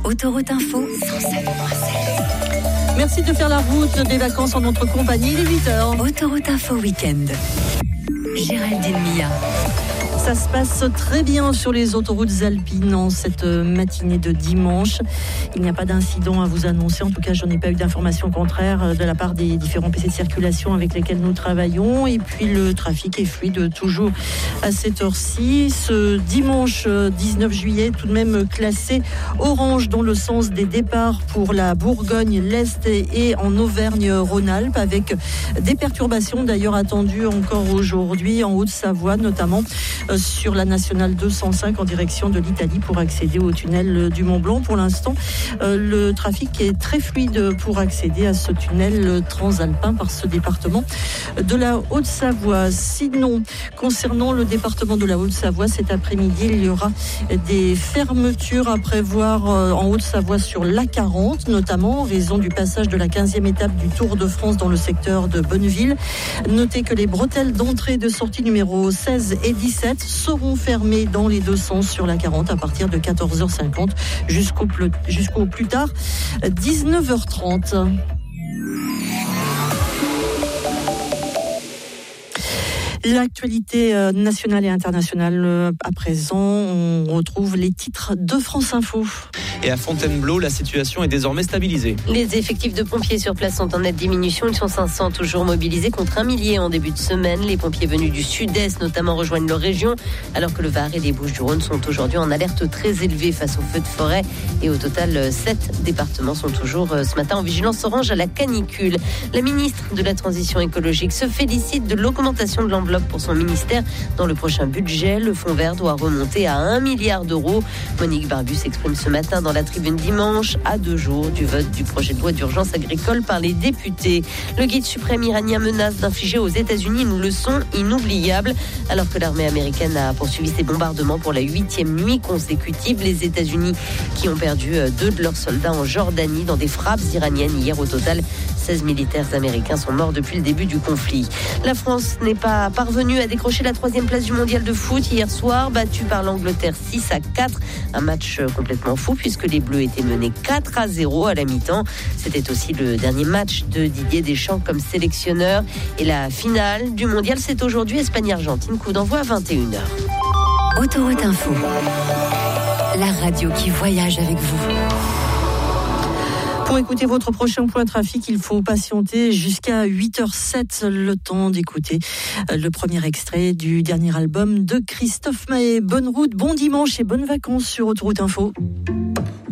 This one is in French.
Autoroute Info 107.7. Merci de faire la route des vacances en notre compagnie. Il est 8h. Autoroute Info Week-end. Géraldine Mia. Ça se passe très bien sur les autoroutes alpines en cette matinée de dimanche. Il n'y a pas d'incident à vous annoncer. En tout cas, je n'ai pas eu d'informations contraires de la part des différents PC de circulation avec lesquels nous travaillons. Et puis, le trafic est fluide toujours à cette heure-ci. Ce dimanche 19 juillet, tout de même classé orange dans le sens des départs pour la Bourgogne, l'Est et en Auvergne-Rhône-Alpes, avec des perturbations d'ailleurs attendues encore aujourd'hui en Haute-Savoie, notamment sur la nationale 205 en direction de l'Italie pour accéder au tunnel du Mont-Blanc. Pour l'instant, le trafic est très fluide pour accéder à ce tunnel transalpin par ce département de la Haute-Savoie. Sinon, concernant le département de la Haute-Savoie, cet après-midi, il y aura des fermetures à prévoir en Haute-Savoie sur l'A40, notamment en raison du passage de la 15e étape du Tour de France dans le secteur de Bonneville. Notez que les bretelles d'entrée et de sortie numéro 16 et 17 seront fermées dans les deux sens sur la 40 à partir de 14h50 jusqu'au plus tard 19h30. L'actualité nationale et internationale à présent, on retrouve les titres de France Info. Et à Fontainebleau, la situation est désormais stabilisée. Les effectifs de pompiers sur place sont en nette diminution. Ils sont 500 toujours mobilisés contre 1 millier en début de semaine. Les pompiers venus du sud-est notamment rejoignent leur région, alors que le Var et les Bouches-du-Rhône sont aujourd'hui en alerte très élevée face aux feux de forêt. Et au total, 7 départements sont toujours ce matin en vigilance orange à la canicule. La ministre de la Transition écologique se félicite de l'augmentation de l'enveloppe pour son ministère dans le prochain budget. Le fonds vert doit remonter à 1 milliard d'euros. Monique Barbu s'exprime ce matin dans la Tribune dimanche, à 2 jours du vote du projet de loi d'urgence agricole par les députés. Le guide suprême iranien menace d'infliger aux États-Unis une leçon inoubliable. Alors que l'armée américaine a poursuivi ses bombardements pour la 8e nuit consécutive, les États-Unis qui ont perdu 2 de leurs soldats en Jordanie dans des frappes iraniennes hier. Au total, 16 militaires américains sont morts depuis le début du conflit. La France n'est pas parvenue à décrocher la 3e place du mondial de foot hier soir, battue par l'Angleterre 6-4. Un match complètement fou puisque les Bleus étaient menés 4-0 à la mi-temps. C'était aussi le dernier match de Didier Deschamps comme sélectionneur. Et la finale du mondial, c'est aujourd'hui Espagne-Argentine, coup d'envoi à 21h. Autoroute Info, la radio qui voyage avec vous. Pour écouter votre prochain point trafic, il faut patienter jusqu'à 8h07, le temps d'écouter le premier extrait du dernier album de Christophe Maé. Bonne route, bon dimanche et bonnes vacances sur Autoroute Info.